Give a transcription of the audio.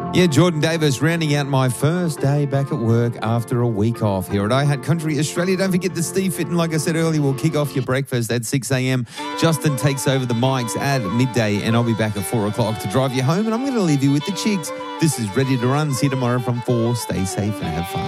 Yeah, Jordan Davis rounding out my first day back at work after a week off here at iHeart Country Australia. Don't forget the Steve Fitton, like I said earlier, will kick off your breakfast at 6 a.m. Justin takes over the mics at midday, and I'll be back at 4 o'clock to drive you home, and I'm going to leave you with the Chicks. This is Ready to Run. See you tomorrow from 4. Stay safe and have fun.